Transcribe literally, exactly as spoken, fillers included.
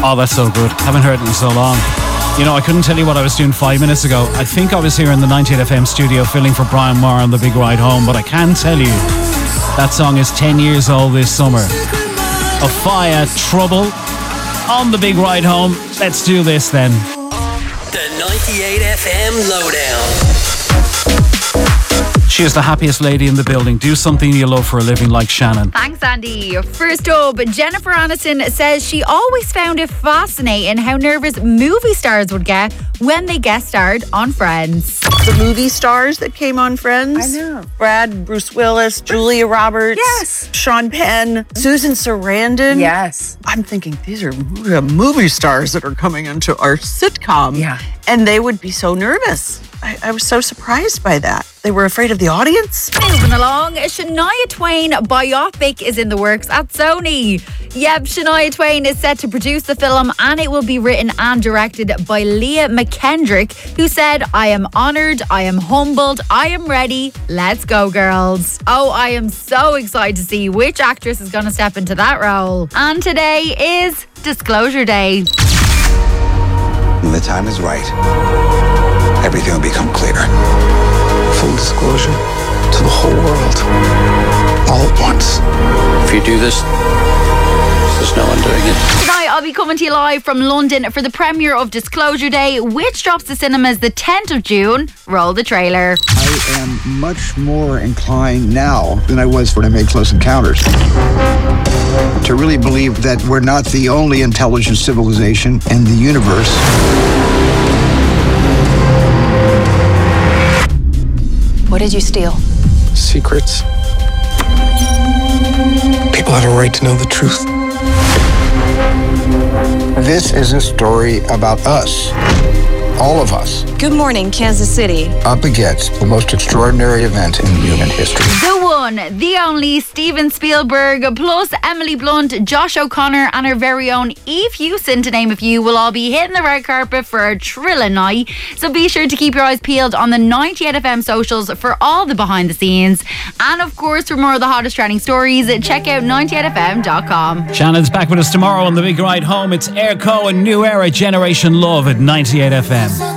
Oh, that's so good. Haven't heard it in so long. You know, I couldn't tell you what I was doing five minutes ago. I think I was here in the ninety-eight F M studio filling for Brian Maher on The Big Ride Home, but I can tell you that song is ten years old this summer. Afia, Trouble, on The Big Ride Home. Let's do this then. The ninety-eight F M Lowdown. She is the happiest lady in the building. Do something you love for a living like Shannon. Thanks, Andy. First up, Jennifer Aniston says she always found it fascinating how nervous movie stars would get when they guest starred on Friends. The movie stars that came on Friends. I know. Brad, Bruce Willis, Julia Roberts. Yes. Sean Penn, Susan Sarandon. Yes. I'm thinking these are movie stars that are coming into our sitcom. Yeah. And they would be so nervous. I, I was so surprised by that. They were afraid of the audience. Moving along, Shania Twain biopic is in the works at Sony. Yep, Shania Twain is set to produce the film and it will be written and directed by Leah McKendrick, who said, "I am honoured, I am humbled, I am ready, let's go girls." Oh, I am so excited to see which actress is going to step into that role. And today is Disclosure Day. When the time is right, everything will become clear. Full disclosure to the whole world, all at once. If you do this, there's no undoing it. Tonight I'll be coming to you live from London for the premiere of Disclosure Day, which drops to cinemas the tenth of June. Roll the trailer. I am much more inclined now than I was when I made Close Encounters to really believe that we're not the only intelligent civilization in the universe. What did you steal? Secrets. People have a right to know the truth. This is a story about us. All of us. Good morning, Kansas City. Up against the most extraordinary event in human history. The one, the only Steven Spielberg, plus Emily Blunt, Josh O'Connor, and our very own Eve Hewson, to name a few, will all be hitting the red carpet for a thrilling night. So be sure to keep your eyes peeled on the ninety-eight F M socials for all the behind the scenes. And of course, for more of the hottest trending stories, check out ninety-eight F M dot com. Shannon's back with us tomorrow on The Big Ride Home. It's Airco and New Era Generation Love at ninety-eight F M.